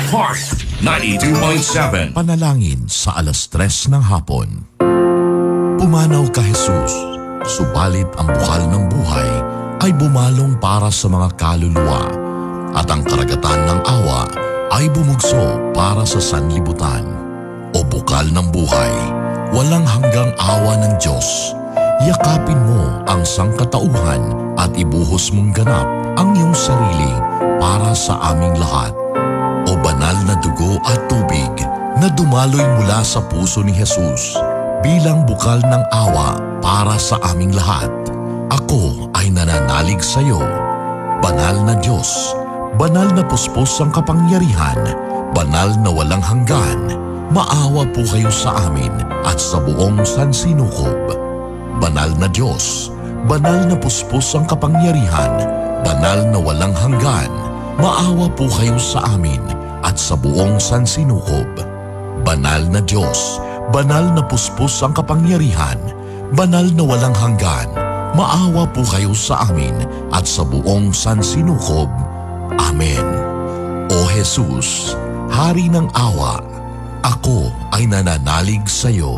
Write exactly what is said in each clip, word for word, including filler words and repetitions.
Heart ninety-two point seven. Panalangin sa alas tres ng hapon. Pumanaw ka Jesus, subalit ang bukal ng buhay ay bumalong para sa mga kaluluwa at ang karagatan ng awa ay bumugso para sa sanlibutan. O bukal ng buhay, walang hanggang awa ng Diyos, yakapin mo ang sangkatauhan at ibuhos mong ganap ang iyong sarili para sa aming lahat. O banal na dugo at tubig na dumaloy mula sa puso ni Jesus bilang bukal ng awa para sa aming lahat. Ako ay nananalig sa iyo. Banal na Diyos, banal na puspos ang kapangyarihan, banal na walang hanggan, maawa po kayo sa amin at sa buong sansinukob. Banal na Diyos, banal na puspos ang kapangyarihan, banal na walang hanggan, maawa po kayo sa amin at sa buong sansinukob. Banal na Diyos, banal na puspos ang kapangyarihan, banal na walang hanggan, maawa po kayo sa amin at sa buong sansinukob. Amen. O Jesus, Hari ng awa, ako ay nananalig sa iyo.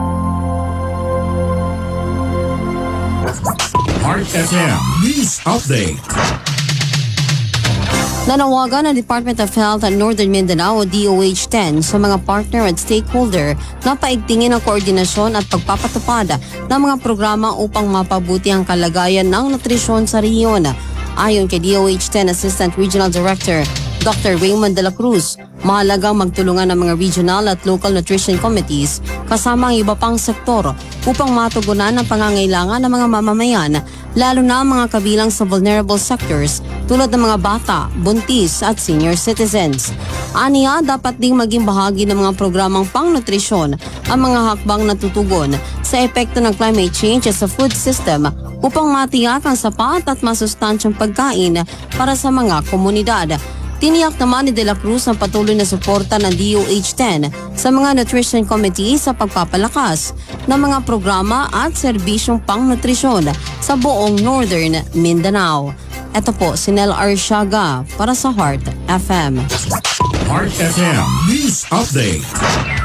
Heart F M News Update. Nanawagan ng Department of Health at Northern Mindanao o D O H ten sa mga partner at stakeholder na paigtingin ang koordinasyon at pagpapatupad ng mga programa upang mapabuti ang kalagayan ng nutrisyon sa rehiyon. Ayon kay D O H ten Assistant Regional Director Doctor Raymond de la Cruz, mahalagang magtulungan ng mga regional at local nutrition committees kasama ang iba pang sektor upang matugunan ang pangangailangan ng mga mamamayan, lalo na ang mga kabilang sa vulnerable sectors tulad ng mga bata, buntis at senior citizens. Aniya, dapat ding maging bahagi ng mga programang pangnutrisyon ang mga hakbang na tutugon sa epekto ng climate change sa food system upang matiyak ang sapat at masustansyang pagkain para sa mga komunidad. Tiniyak naman ni De La Cruz ang patuloy na suporta ng D O H ten sa mga nutrition committee sa pagpapalakas ng mga programa at serbisyong pangnutrisyon sa buong Northern Mindanao. Ito po si Nel Arsiaga para sa Heart F M. Heart F M News Update.